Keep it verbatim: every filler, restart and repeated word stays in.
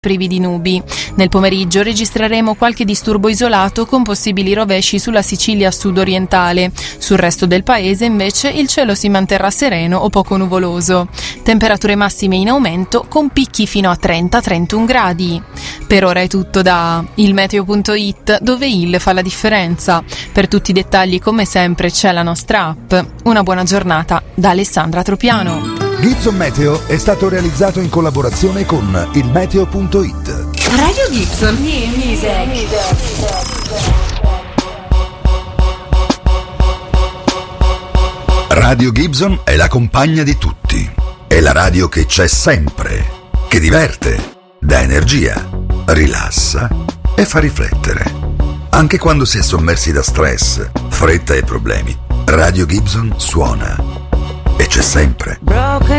privi di nubi. Nel pomeriggio registreremo qualche disturbo isolato con possibili rovesci sulla Sicilia sud-orientale. Sul resto del paese invece il cielo si manterrà sereno o poco nuvoloso. Temperature massime in aumento con picchi fino a trenta trentuno gradi. Per ora è tutto da ilmeteo punto it, dove il fa la differenza. Per tutti i dettagli come sempre c'è la nostra app. Una buona giornata da Alessandra Tropiano. Gibson Meteo è stato realizzato in collaborazione con ilmeteo punto it. Radio Gibson New Music. Radio Gibson è la compagna di tutti. È la radio che c'è sempre, che diverte, dà energia, rilassa e fa riflettere. Anche quando si è sommersi da stress, fretta e problemi, Radio Gibson suona e c'è sempre.